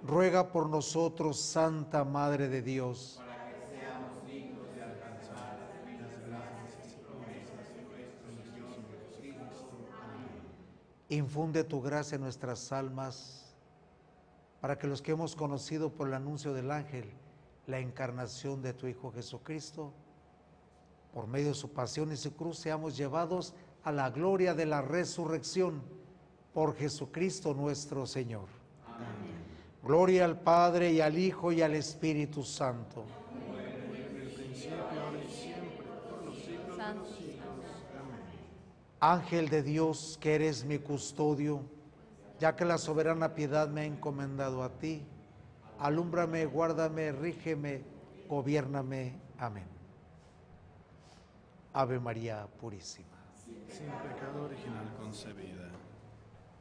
ruega por nosotros, Santa Madre de Dios. Infunde tu gracia en nuestras almas, para que los que hemos conocido por el anuncio del ángel la encarnación de tu Hijo Jesucristo, por medio de su pasión y su cruz, seamos llevados a la gloria de la resurrección, por Jesucristo nuestro Señor. Amén. Gloria al Padre, y al Hijo, y al Espíritu Santo. Como era en el principio, ahora y siempre, por los siglos de los siglos. Amén. Ángel de Dios, que eres mi custodio, ya que la soberana piedad me ha encomendado a ti, alúmbrame, guárdame, rígeme, gobiérname. Amén. Ave María Purísima. Sin pecado original concebida.